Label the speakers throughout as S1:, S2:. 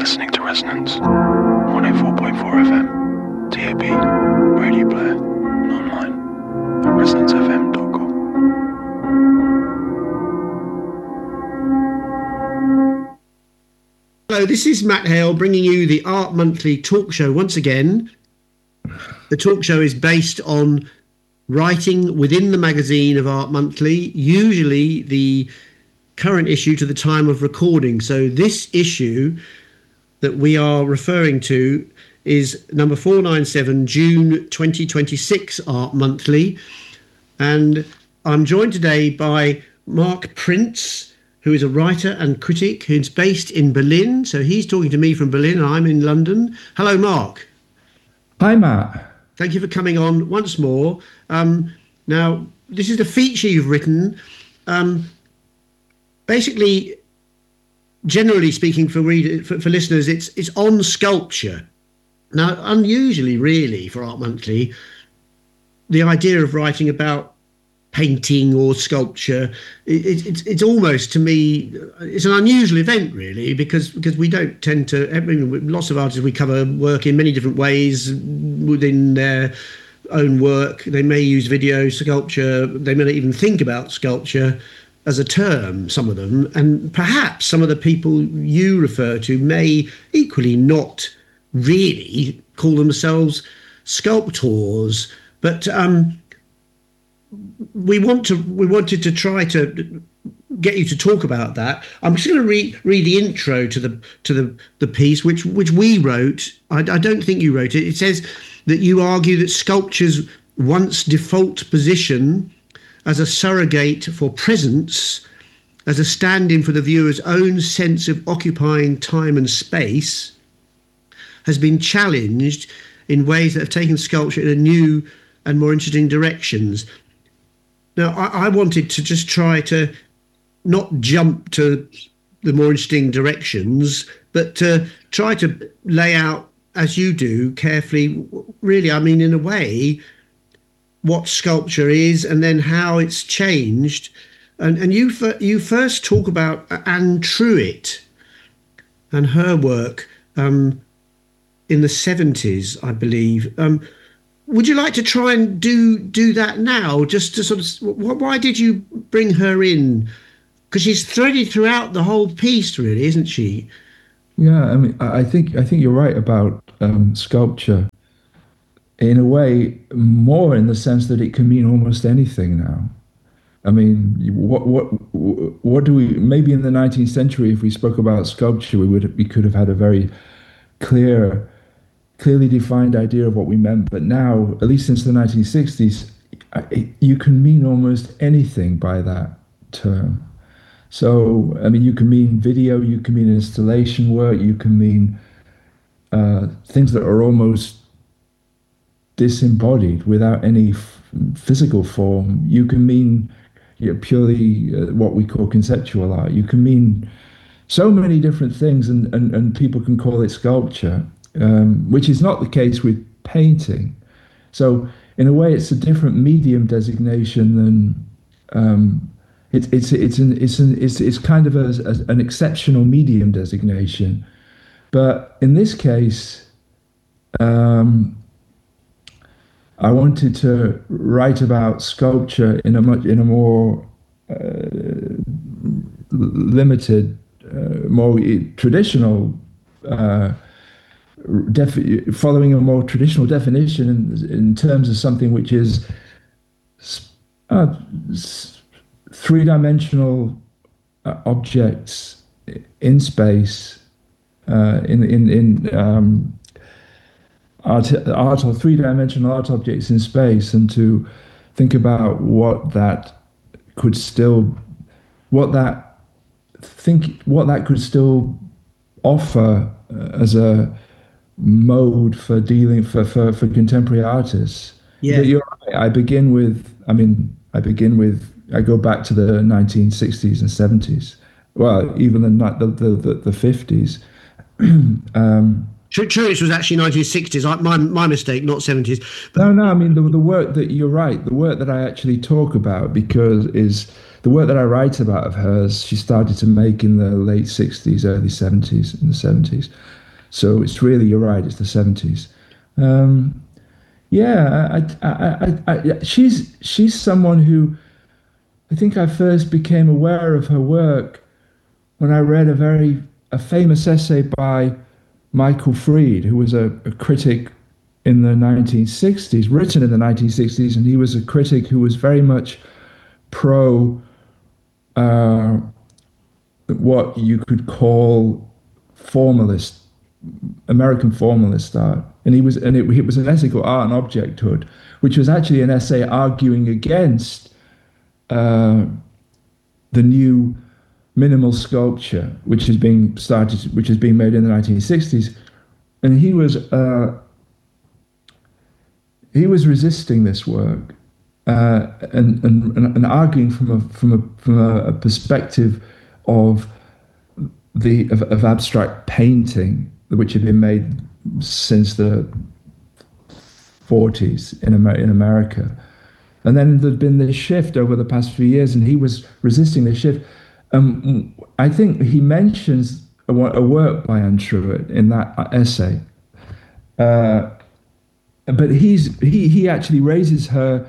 S1: listening to Resonance 104.4 FM, DAB, Radio Player, and online at resonancefm.com.
S2: Hello, this is Matt Hale bringing you the Art Monthly talk show once again. The talk show is based on writing within the magazine of Art Monthly, usually the current issue to the time of recording. So this issue that we are referring to is number 497, June 2026 Art Monthly. And I'm joined today by Mark Prince, who is a writer and critic who's based in Berlin. So he's talking to me from Berlin and I'm in London. Hello, Mark.
S3: Hi, Matt.
S2: Thank you for coming on once more. Now, this is a feature you've written. Basically, generally speaking, for listeners, it's on sculpture. Now, unusually, really, for Art Monthly, the idea of writing about painting or sculpture, it's almost, to me, it's an unusual event, really, because we don't tend to. Lots of artists, we cover work in many different ways within their own work. They may use video sculpture. They may not even think about sculpture as a term, some of them, and perhaps some of the people you refer to may equally not really call themselves sculptors. But we wanted to try to get you to talk about that. I'm just going to read the intro to the piece, which we wrote. I don't think you wrote it. It says that you argue that sculpture's once default position as a surrogate for presence, as a stand-in for the viewer's own sense of occupying time and space, has been challenged in ways that have taken sculpture in a new and more interesting directions. Now, I wanted to just try to not jump to the more interesting directions, but to try to lay out, as you do, carefully, really, I mean, in a way, what sculpture is and then how it's changed. And you first talk about Anne Truitt and her work in the 70s, I believe. Would you like to try and do that now, just to sort of, why did you bring her in? Because she's threaded throughout the whole piece, really, isn't she?
S3: Yeah, I mean, I think you're right about sculpture. In a way, more in the sense that it can mean almost anything now. I mean, what do we? Maybe in the 19th century, if we spoke about sculpture, we could have had a very clearly defined idea of what we meant. But now, at least since the 1960s, you can mean almost anything by that term. So, I mean, you can mean video, you can mean installation work, you can mean things that are almost disembodied without any physical form. You can mean purely what we call conceptual art. You can mean so many different things, and people can call it sculpture, which is not the case with painting. So in a way, it's a different medium designation than it's kind of an exceptional medium designation. But in this case, I wanted to write about sculpture in a more limited, more traditional, following a more traditional definition in terms of something which is three-dimensional objects in space, art or three-dimensional art objects in space, and to think about what that could still offer as a mode for dealing for contemporary artists.
S2: Yeah,
S3: but you're right. I go back to the 1960s and 70s. Well, even the 50s.
S2: Truitt was actually 1960s. My mistake, not 70s.
S3: But no. I mean, the work that you're right. The work that I actually talk about, because is the work that I write about of hers, she started to make in the late 60s, early 70s, in the 70s. So it's really, you're right, it's the 70s. She's someone who I think I first became aware of her work when I read a famous essay by Michael Fried, who was a critic in the 1960s, written in the 1960s, and he was a critic who was very much pro what you could call formalist, American formalist art. And it was an essay called Art and Objecthood, which was actually an essay arguing against the new minimal sculpture, which is being made in the 1960s. And he was resisting this work and arguing from a perspective of abstract painting, which had been made since the 40s in America. And then there'd been this shift over the past few years, and he was resisting the shift. I think he mentions a work by Anne Truitt in that essay. But he actually raises her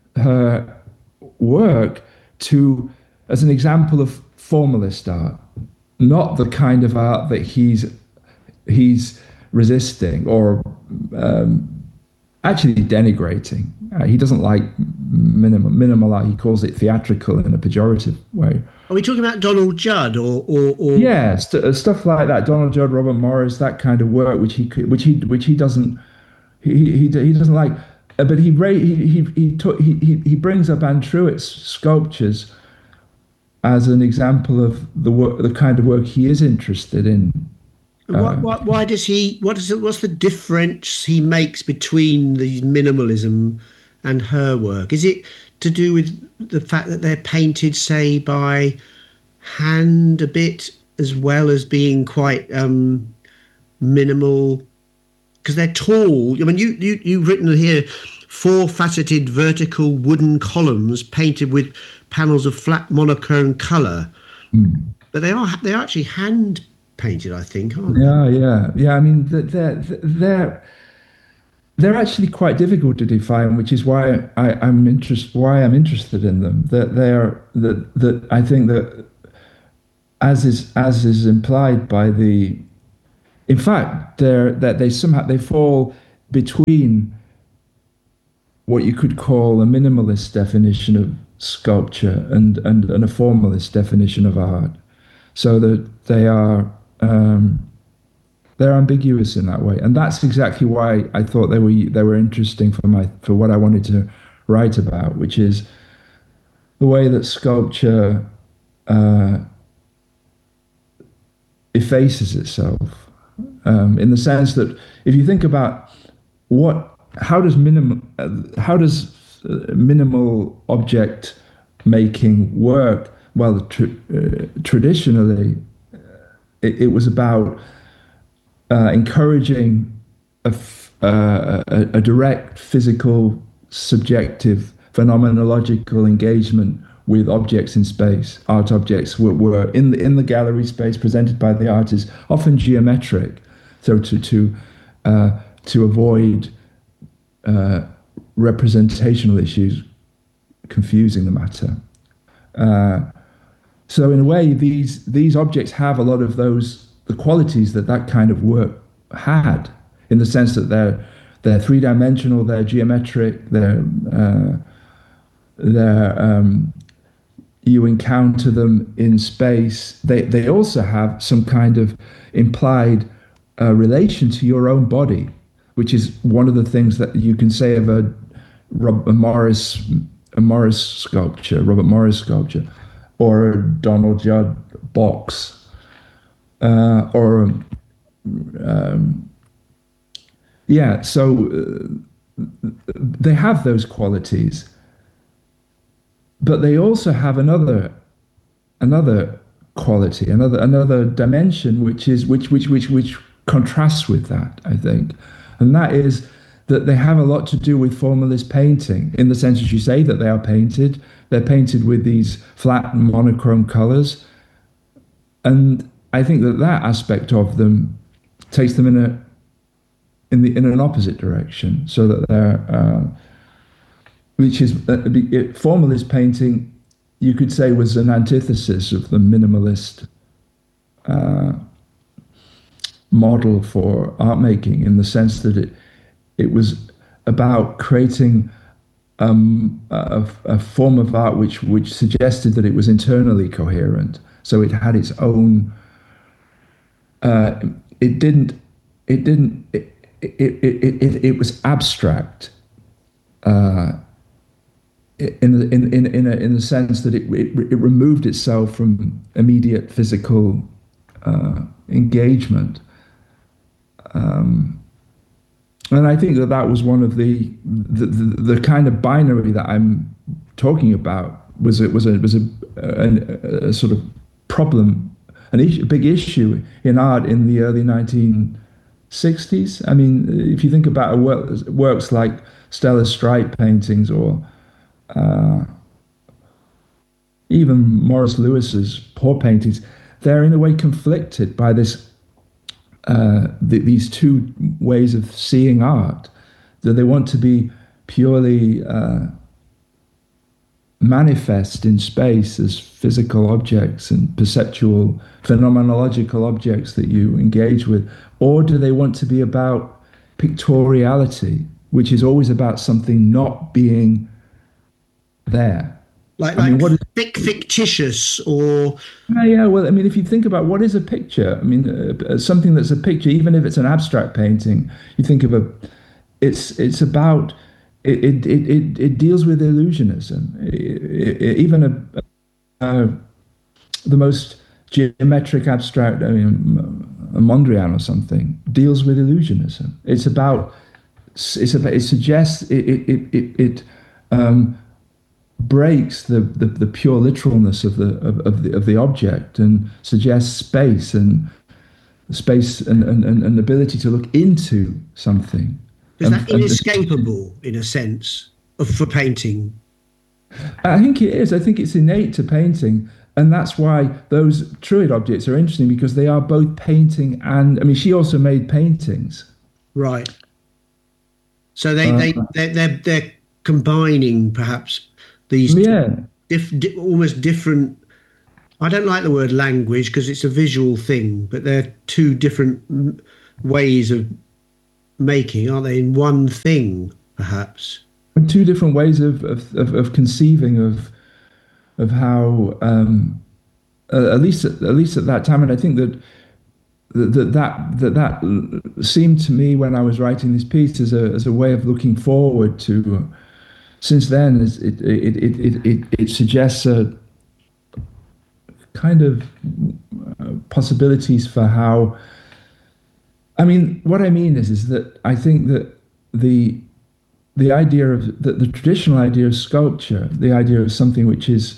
S3: work as an example of formalist art, not the kind of art that he's resisting or actually denigrating. He doesn't like minimal art. He calls it theatrical in a pejorative way.
S2: Are we talking about Donald Judd or?
S3: Yeah, stuff like that. Donald Judd, Robert Morris, that kind of work, which he doesn't like. But he brings up Anne Truitt's sculptures as an example of the kind of work he is interested in.
S2: Why does he? What's the difference he makes between the minimalism and her work? Is it to do with the fact that they're painted, say, by hand a bit, as well as being quite minimal? Because they're tall. I mean, you've written here 4-faceted vertical wooden columns painted with panels of flat monochrome colour. But they are actually hand painted, I think, aren't they?
S3: Yeah. I mean, they're actually quite difficult to define, which is why I'm interested in them. That I think that as is implied by the, in fact, they fall between what you could call a minimalist definition of sculpture and a formalist definition of art, so that they're ambiguous in that way, and that's exactly why I thought they were interesting for what I wanted to write about, which is the way that sculpture effaces itself, in the sense that if you think about how does minimal object making work? Well, traditionally, it was about encouraging a direct physical, subjective, phenomenological engagement with objects in space. Art objects were in the gallery space presented by the artist, often geometric, so to avoid representational issues confusing the matter. So in a way, these objects have a lot of the qualities that kind of work had, in the sense that they're three-dimensional, they're geometric, you encounter them in space. They also have some kind of implied relation to your own body, which is one of the things that you can say of a Morris sculpture, Robert Morris sculpture, or a Donald Judd box. So they have those qualities, but they also have another quality, another dimension, which contrasts with that, I think, and that is that they have a lot to do with formalist painting, in the sense that you say that they are painted, they're painted with these flat and monochrome colors. And I think that aspect of them takes them in an opposite direction, so that they're which is formalist painting, you could say, was an antithesis of the minimalist model for art making, in the sense that it was about creating a form of art which suggested that it was internally coherent. So it had its own. It was abstract. In the sense that it removed itself from immediate physical engagement, and I think that was one of the kind of binary that I'm talking about was a sort of problem, a big issue in art in the early 1960s. I mean, if you think about works like Stella Stripe paintings, or even Morris Lewis's Poor paintings, they're in a way conflicted by this these two ways of seeing art, that they want to be purely manifest in space as physical objects and perceptual, phenomenological objects that you engage with, or do they want to be about pictoriality, which is always about something not being there?
S2: Like what is fictitious, or
S3: yeah. Well, I mean, if you think about what is a picture, I mean, something that's a picture, even if it's an abstract painting, you think of it's about it deals with illusionism. Even the most geometric abstract, I mean, a Mondrian or something, deals with illusionism. It suggests it breaks the pure literalness of the object, and suggests space and ability to look into something.
S2: Is that inescapable in a sense for painting?
S3: I think it is. I think it's innate to painting, and that's why those Druid objects are interesting, because they are both painting and, I mean, she also made paintings.
S2: Right. So they're combining perhaps these almost different. I don't like the word language because it's a visual thing, but they're two different ways of making, aren't they? In one thing, perhaps.
S3: Two different ways of conceiving of how, at least at that time, and I think that seemed to me when I was writing this piece as a way of looking forward to. Since then, it suggests a kind of possibilities for how. I mean, what I mean is that I think that the idea of the traditional idea of sculpture, the idea of something which is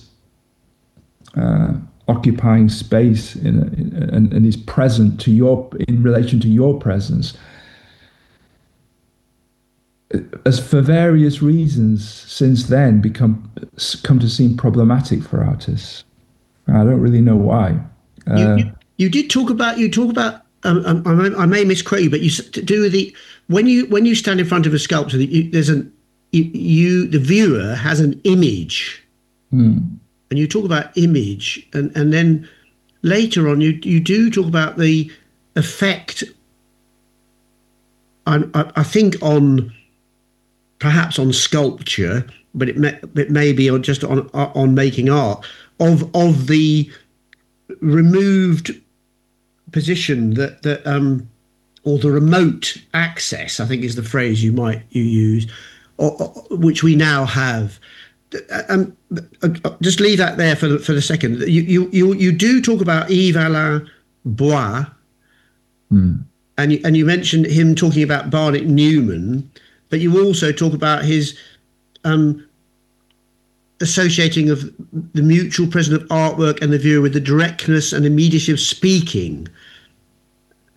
S3: occupying space and is present to in relation to your presence, as for various reasons since then come to seem problematic for artists. I don't really know why.
S2: You talk about I may misquote you, but you do when you stand in front of a sculpture, the viewer has an image, and you talk about image, and then later on you do talk about the effect. I think perhaps on sculpture, but it may be just on making art of the removed position that or the remote access, I think is the phrase you use, or which we now have. Just leave that there for the second. You do talk about Yves Alain Bois, and you mentioned him talking about Barnett Newman, but you also talk about his associating of the mutual presence of artwork and the viewer with the directness and immediacy of speaking.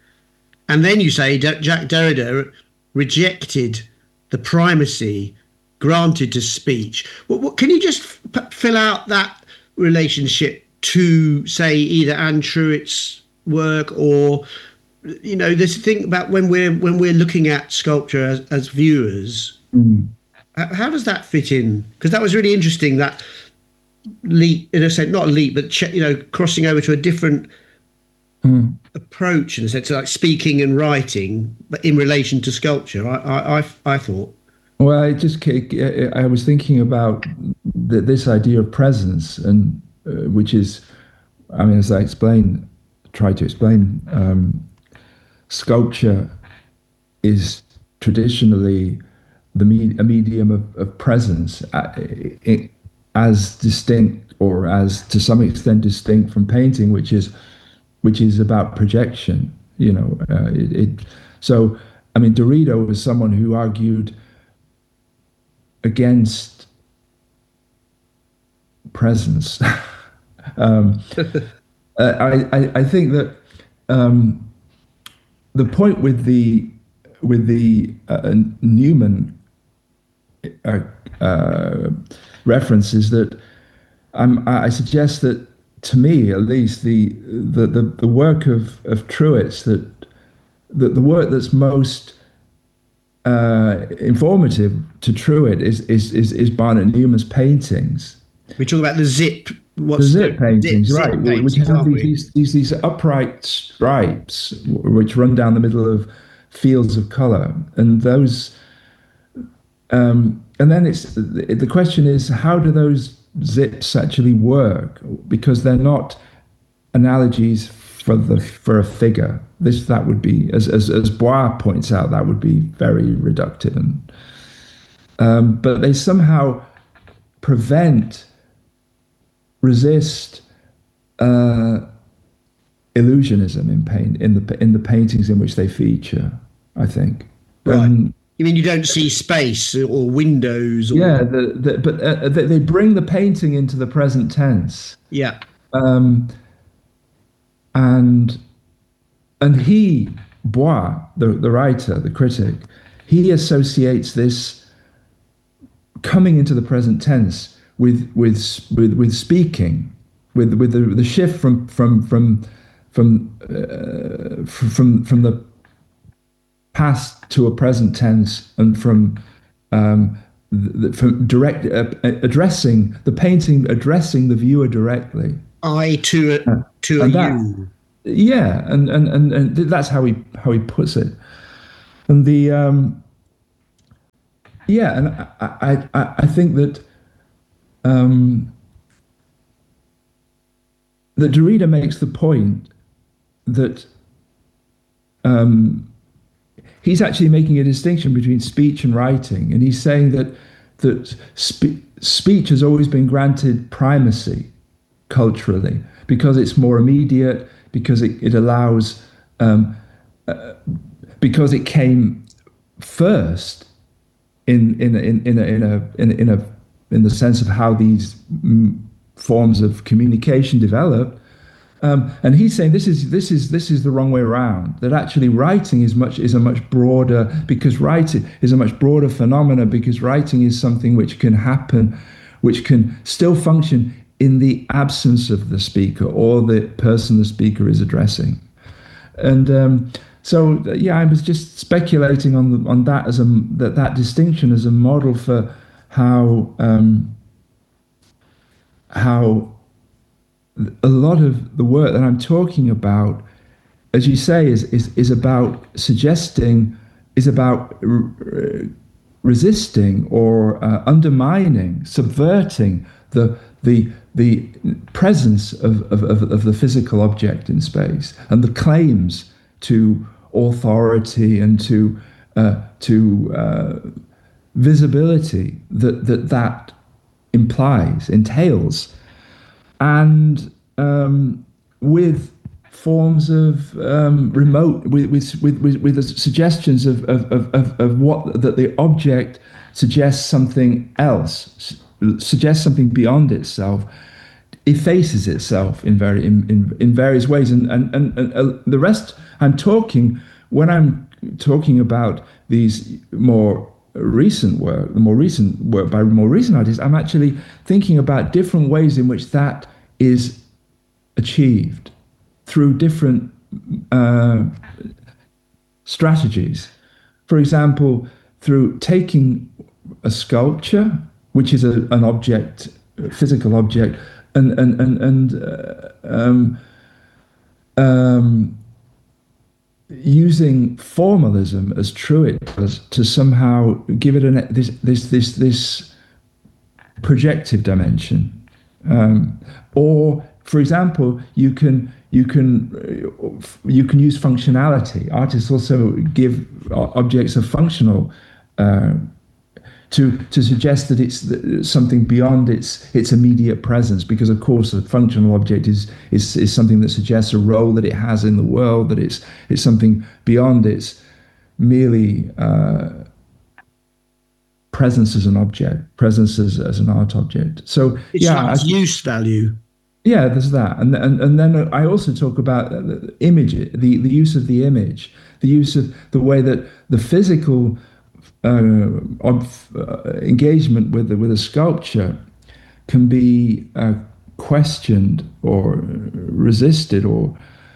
S2: And then you say Jacques Derrida rejected the primacy granted to speech. What can you just fill out that relationship to, say, either Anne Truitt's work, or this thing about when we're looking at sculpture as viewers? How does that fit in? Because that was really interesting, that leap, in a sense, not a leap, but crossing over to a different approach, in a sense, like speaking and writing, but in relation to sculpture. I thought.
S3: Well, I was thinking about this idea of presence, and which is, I mean, as I tried to explain, sculpture is traditionally a medium of presence, as distinct, or as to some extent distinct, from painting, which is about projection. So, I mean, Derrida was someone who argued against presence. I think that the point with the Newman reference is that I suggest that, to me at least, the work of Truitt's, that the work that's most informative to Truitt is Barnett Newman's paintings.
S2: We talk about the zip.
S3: The zip paintings, right? Which have these upright stripes which run down the middle of fields of color, and those. And then the question is, how do those zips actually work? Because they're not analogies for a figure. That would be, as Bois points out, that would be very reductive, but they somehow resist illusionism in the paintings in which they feature, I think.
S2: Right. You mean you don't see space or windows?
S3: Yeah, but they bring the painting into the present tense.
S2: Yeah.
S3: And Bois, the writer, the critic, he associates this coming into the present tense with speaking, with the shift from the past to a present tense, and from direct addressing the painting, addressing the viewer directly.
S2: I to a you.
S3: Yeah, and that's how he puts it. And and I think that that Derrida makes the point that he's actually making a distinction between speech and writing, and he's saying that speech has always been granted primacy culturally because it's more immediate, because it allows, because it came first in the sense of how these forms of communication develop. And he's saying this is the wrong way around. That actually writing is a much broader, because writing is a much broader phenomena, because writing is something which can happen, which can still function in the absence of the speaker or the person the speaker is addressing. And so I was just speculating on that as that distinction as a model for how a lot of the work that I'm talking about, as you say, is about suggesting, is about resisting or undermining, subverting the presence of the physical object in space, and the claims to authority and to visibility that entails. And with forms of remote, with the suggestions of what, that the object suggests something else, suggests something beyond itself, effaces itself in various ways, and the rest. When I'm talking about these more recent work, by more recent artists, I'm actually thinking about different ways in which that is achieved through different strategies. For example, through taking a sculpture, which is an object, a physical object, and using formalism as Truitt does to somehow give it this projective dimension. Or, for example, you can use functionality. Artists also give objects a functional to suggest that it's something beyond its immediate presence, because of course a functional object is something that suggests a role that it has in the world, that it's something beyond its merely presence as an object, presence as an art object. So
S2: it's use value.
S3: Yeah, there's that, and then I also talk about the image, the use of the image, the use of the way that the physical engagement with a sculpture can be questioned or resisted or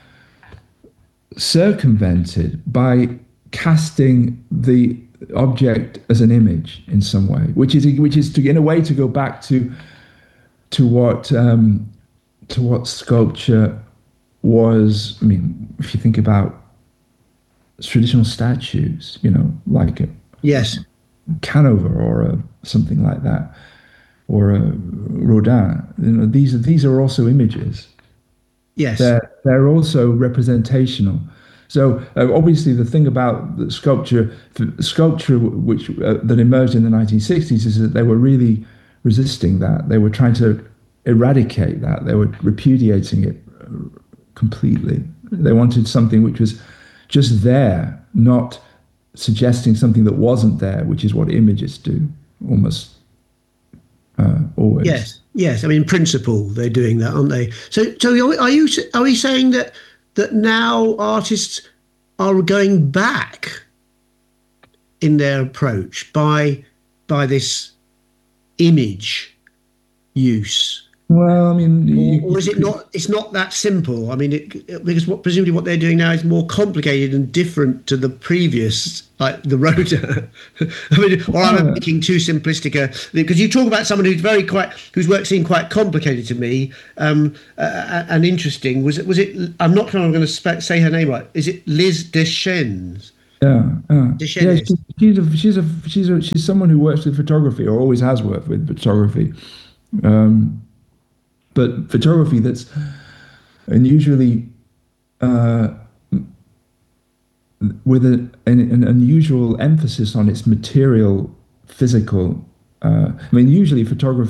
S3: circumvented by casting the object as an image in some way, which is to, in a way, to go back to what sculpture was. I mean, if you think about traditional statues, like
S2: yes,
S3: Canova or something like that, or Rodin. These are also images.
S2: Yes,
S3: they're also representational. So obviously, the thing about the sculpture, which that emerged in the 1960s, is that they were really resisting that. They were trying to eradicate that. They were repudiating it completely. They wanted something which was just there, not suggesting something that wasn't there, which is what images do almost always.
S2: Yes. I mean, in principle, they're doing that, aren't they? So are we saying that now artists are going back in their approach by this image use?
S3: Well, I mean,
S2: or is it not? It's not that simple. I mean, because presumably what they're doing now is more complicated and different to the previous, like the Rodin. I mean, or I'm making too simplistic because you talk about someone whose work seemed quite complicated to me and interesting. Was it? I'm not sure I'm going to say her name right. Is it Liz Deschênes?
S3: Yeah. She's someone who works with photography, or always has worked with photography. But photography that's unusually with an unusual emphasis on its material, physical. I mean, usually photography